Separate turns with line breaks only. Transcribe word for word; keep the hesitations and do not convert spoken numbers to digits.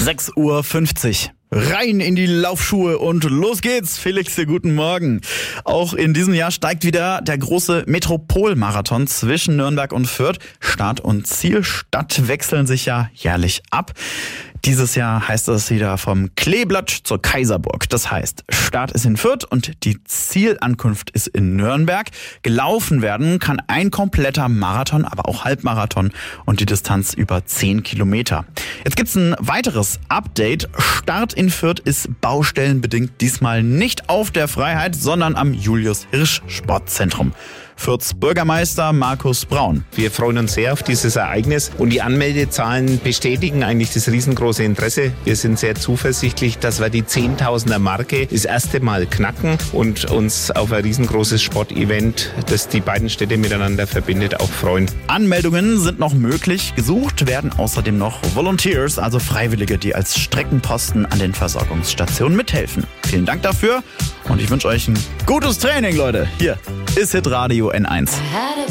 sechs Uhr fünfzig. Rein in die Laufschuhe und los geht's. Felix, guten Morgen. Auch in diesem Jahr steigt wieder der große Metropolmarathon zwischen Nürnberg und Fürth. Start und Zielstadt wechseln sich ja jährlich ab. Dieses Jahr heißt es wieder vom Kleeblatt zur Kaiserburg. Das heißt, Start ist in Fürth und die Zielankunft ist in Nürnberg. Gelaufen werden kann ein kompletter Marathon, aber auch Halbmarathon und die Distanz über zehn Kilometer. Jetzt gibt's ein weiteres Update. Start in Fürth ist baustellenbedingt diesmal nicht auf der Freiheit, sondern am Julius-Hirsch-Sportzentrum. Fürths Bürgermeister Markus Braun.
Wir freuen uns sehr auf dieses Ereignis und die Anmeldezahlen bestätigen eigentlich das riesengroße Interesse. Wir sind sehr zuversichtlich, dass wir die zehntausender Marke das erste Mal knacken und uns auf ein riesengroßes Sportevent, das die beiden Städte miteinander verbindet, auch freuen.
Anmeldungen sind noch möglich. Gesucht werden außerdem noch Volunteers, also Freiwillige, die als Streckenposten an den Versorgungsstationen mithelfen. Vielen Dank dafür und ich wünsche euch ein gutes Training, Leute. Hier ist Hitradio N eins.